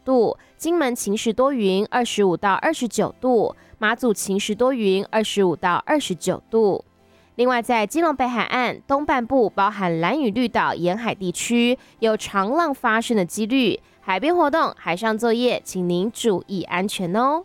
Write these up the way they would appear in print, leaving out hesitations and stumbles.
度，金门晴时多云25到29度，马祖晴时多云25到29度。另外，在基隆北海岸东半部，包含兰屿绿岛沿海地区，有长浪发生的几率。海边活动、海上作业，请您注意安全哦。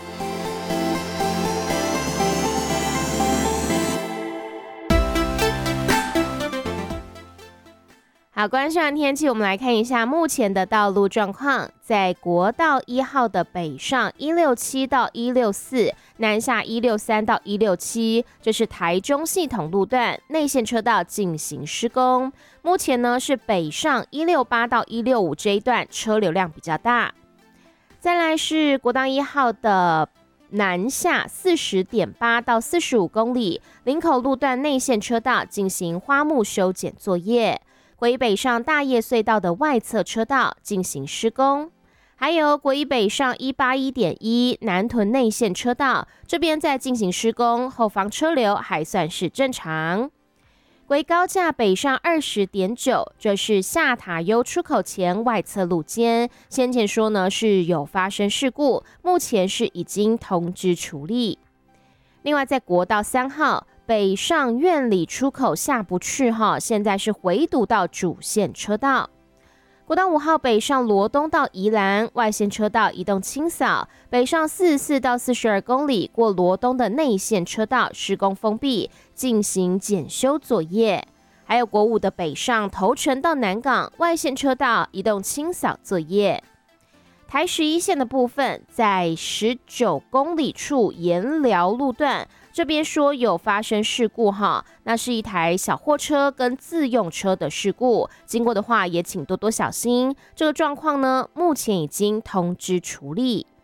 好，关注完天气，我们来看一下目前的道路状况。在国道1号的北上167到164，南下163到167，这是台中系统路段内线车道进行施工。目前呢是北上168到165这一段车流量比较大。再来是国道1号的南下40.8到45公里，林口路段内线车道进行花木修剪作业。国一北上大叶隧道的外侧车道进行施工，还有国一北上181.1南屯内线车道这边在进行施工，后方车流还算是正常。国一高架北上20.9，这是下塔悠出口前外侧路肩，先前说呢是有发生事故，目前是已经通知处理。另外在国道3号北上苑里出口下不去现在是回堵到主线车道。国道5号北上罗东到宜兰外线车道移动清扫，北上44到42公里过罗东的内线车道施工封闭，进行检修作业。还有国5的北上头城到南港外线车道移动清扫作业。台11线的部分，在19公里处盐寮路段，这边说有发生事故那是一台小货车跟自用车的事故，经过的话也请多多小心。这个状况呢，目前已经通知处理。